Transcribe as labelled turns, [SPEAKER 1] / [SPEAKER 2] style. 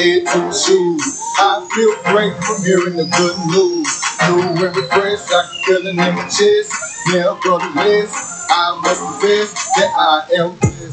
[SPEAKER 1] head to my shoes. I feel great from hearing the good news. New and refreshed, I can feel it in my chest. Never the list, I must confess that I am blessed.